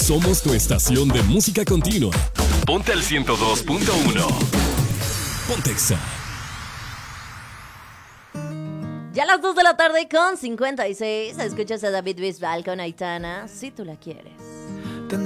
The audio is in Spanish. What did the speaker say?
Somos tu estación de música continua. Ponte al 102.1. Pontexa. Ya a las 2 de la tarde con 56. Escuchas a David Bisbal con Aitana, si tú la quieres.